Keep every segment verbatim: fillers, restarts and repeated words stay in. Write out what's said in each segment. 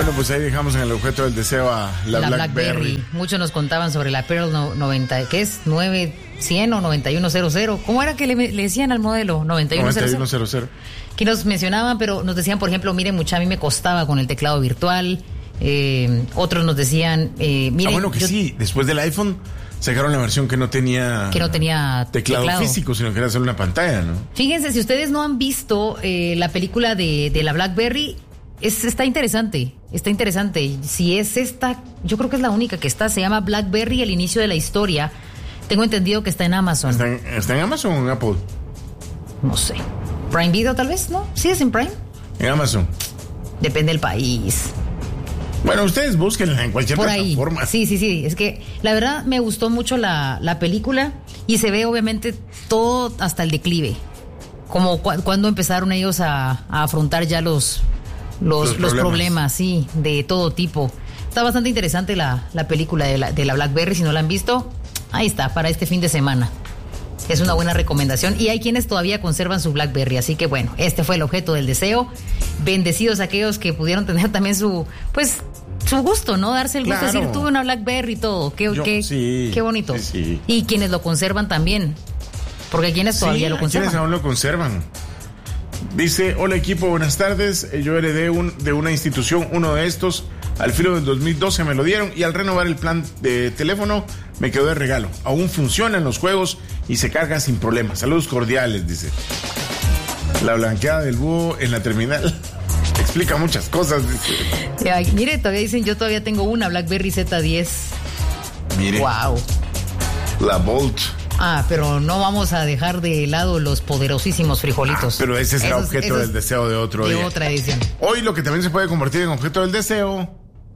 Bueno, pues ahí dejamos en el objeto del deseo a la, la Blackberry. Blackberry. Muchos nos contaban sobre la Pearl no, noventa, ¿qué es? nueve cien o noventa y uno cero cero. ¿Cómo era que le, le decían al modelo? noventa y uno cero cero. Que nos mencionaban, pero nos decían, por ejemplo, miren, mucha, a mí me costaba con el teclado virtual. Eh, otros nos decían, eh, miren. Ah, bueno, que yo, sí, después del iPhone sacaron la versión que no tenía, que no tenía teclado, teclado físico, sino que era solo una pantalla, ¿no? Fíjense, si ustedes no han visto eh, la película de, de la Blackberry, es, está interesante, está interesante. Si es esta, yo creo que es la única que está, se llama Blackberry, el inicio de la historia. Tengo entendido que está en Amazon. ¿Está en, está en Amazon o en Apple? No sé. Prime Video tal vez, ¿no? ¿Sí es en Prime? En Amazon. Depende del país. Bueno, ustedes búsquenla en cualquier Por plataforma. Ahí. Sí, sí, sí. Es que la verdad me gustó mucho la, la película y se ve obviamente todo hasta el declive. Como cu- cuando empezaron ellos a, a afrontar ya los, los, los, problemas. los problemas, sí, de todo tipo. Está bastante interesante la, la película de la, de la Blackberry. Si no la han visto, ahí está, para este fin de semana. Es una buena recomendación y hay quienes todavía conservan su Blackberry, así que bueno, este fue el objeto del deseo. Bendecidos aquellos que pudieron tener también su, pues, su gusto, ¿no? Darse el gusto Claro. de decir, tuve una Blackberry y todo, qué, Yo, qué, sí, qué bonito. Sí, sí. Y quienes lo conservan también, porque hay quienes todavía sí, lo conservan. quienes aún lo conservan. Dice, hola equipo, buenas tardes, yo heredé un, de una institución uno de estos, al filo del dos mil doce me lo dieron y al renovar el plan de teléfono me quedó de regalo. Aún funcionan los juegos y se carga sin problemas. Saludos cordiales, dice. La blanqueada del búho en la terminal explica muchas cosas, dice. Ay, mire, todavía dicen, yo todavía tengo una Blackberry Z diez. Mire. Wow. La Bolt. Ah, pero no vamos a dejar de lado los poderosísimos frijolitos. Ah, pero ese será Esos, objeto esos del deseo de otro de día. otra edición. Hoy lo que también se puede convertir en objeto del deseo.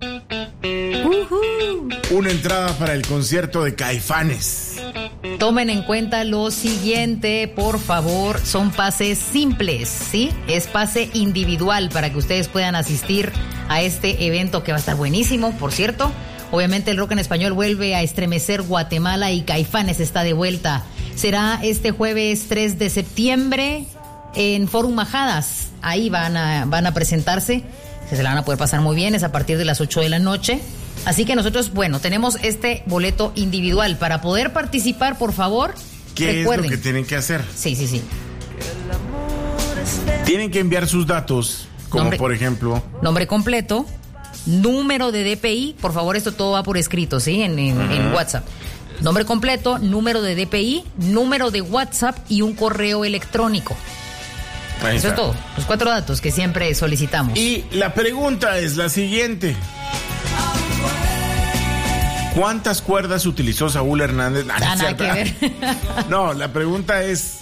Uh-huh. Una entrada para el concierto de Caifanes. Tomen en cuenta lo siguiente, por favor, son pases simples, ¿sí? Es pase individual para que ustedes puedan asistir a este evento que va a estar buenísimo, por cierto. Obviamente el rock en español vuelve a estremecer Guatemala y Caifanes está de vuelta. Será este jueves tres de septiembre en Forum Majadas. Ahí van a, van a presentarse. Se la van a poder pasar muy bien, es a partir de las ocho de la noche. Así que nosotros, bueno, tenemos este boleto individual. Para poder participar, por favor, ¿qué recuerden. es lo que tienen que hacer? Sí, sí, sí. Tienen que enviar sus datos, como Nombre, por ejemplo... Nombre completo, número de D P I, por favor, esto todo va por escrito, ¿sí? En, en, uh-huh. en WhatsApp. Nombre completo, número de D P I, número de WhatsApp y un correo electrónico. Ahí Eso está. es todo, los cuatro datos que siempre solicitamos. Y la pregunta es la siguiente. ¿Cuántas cuerdas utilizó Saúl Hernández? Ah, ah, nada que ver. No, la pregunta es...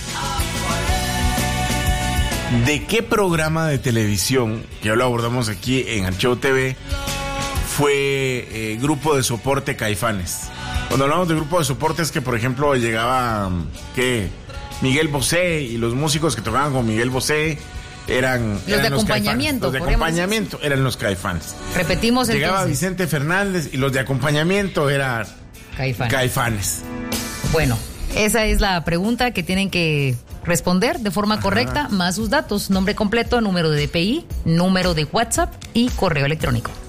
¿de qué programa de televisión, que ya lo abordamos aquí en Archivo T V, fue eh, grupo de soporte Caifanes? Cuando hablamos de grupo de soporte es que, por ejemplo, llegaba, ¿qué? Miguel Bosé y los músicos que tocaban con Miguel Bosé eran los eran de los acompañamiento. Caifanes. Los de acompañamiento eran los Caifanes. Repetimos entonces. Llegaba Vicente Fernández y los de acompañamiento eran Caifanes. Caifanes. Bueno, esa es la pregunta que tienen que responder de forma Ajá. correcta, más sus datos, nombre completo, número de D P I, número de WhatsApp y correo electrónico.